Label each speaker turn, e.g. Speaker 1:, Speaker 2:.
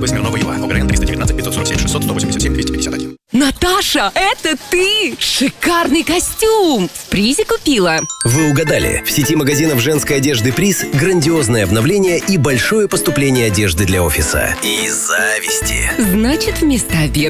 Speaker 1: СП «Смирнова ЕВА». ОГРН 319 547 600 187 251.
Speaker 2: Наташа, это ты! Шикарный костюм! В Призе купила.
Speaker 3: Вы угадали. В сети магазинов женской одежды «Приз» грандиозное обновление и большое поступление одежды для офиса. И зависти.
Speaker 2: Значит, вместо обеда